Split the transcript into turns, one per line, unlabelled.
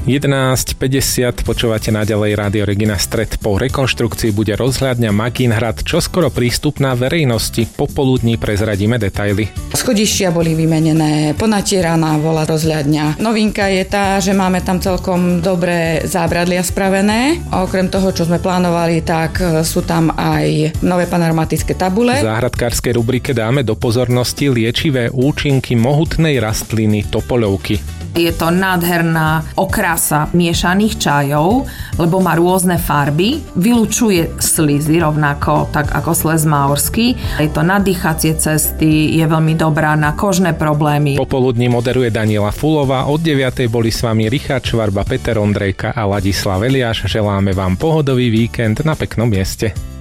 11:50 počúvate naďalej Rádio Regina Stred. Po rekonštrukcii bude rozhľadňa Magínhrad čoskoro prístupná verejnosti. Popoludní prezradíme detaily.
Schodištia boli vymenené, ponatieraná bola rozhľadňa. Novinka je tá, že máme tam celkom dobré zábradlia spravené. Okrem toho, čo sme plánovali, tak sú tam aj nové panoramatické tabule.
V záhradkárskej rubrike dáme do pozornosti liečivé účinky mohutnej rastliny topoľovky.
Je to nádherná okrasa miešaných čajov, lebo má rôzne farby, vylučuje slizy rovnako, tak ako sles maorský. Je to na dýchacie cesty, je veľmi dobrá na kožné problémy.
Popoludní moderuje Daniela Fulová, od 9:00 boli s vami Richard Švarba, Peter Ondrejka a Ladislav Eliáš. Želáme vám pohodový víkend na peknom mieste.